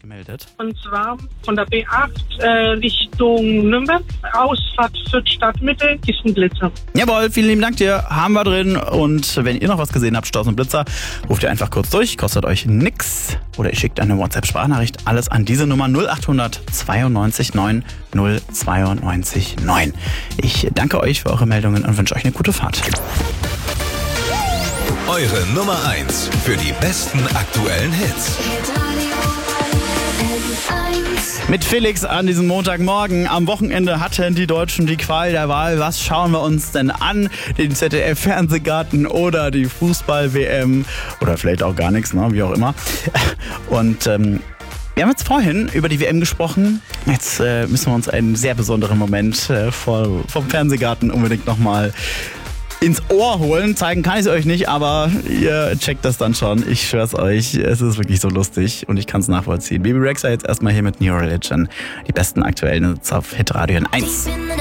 gemeldet? Und zwar von der B8 Richtung Nürnberg, Ausfahrt Fürth Stadtmitte, ist ein Blitzer. Jawohl, vielen lieben Dank dir. Haben wir drin. Und wenn ihr noch was gesehen habt, Staus und Blitzer, ruft ihr einfach kurz durch. Kostet euch nix. Oder ihr schickt eine WhatsApp-Sprachnachricht. Alles an diese Nummer 0800 92 9 092 9. Ich danke euch für eure Meldungen und wünsche euch eine gute Fahrt. Eure Nummer 1 für die besten aktuellen Hits. Mit Felix an diesem Montagmorgen. Am Wochenende hatten die Deutschen die Qual der Wahl. Was schauen wir uns denn an? Den ZDF-Fernsehgarten oder die Fußball-WM? Oder vielleicht auch gar nichts, ne? Wie auch immer. Und wir haben jetzt vorhin über die WM gesprochen. Jetzt müssen wir uns einen sehr besonderen Moment vom Fernsehgarten unbedingt nochmal ins Ohr holen. Zeigen kann ich es euch nicht, aber ihr checkt das dann schon. Ich schwör's euch, es ist wirklich so lustig und ich kann es nachvollziehen. Baby Rexha jetzt erstmal hier mit New Religion. Die besten aktuellen Hits auf Hitradio 1.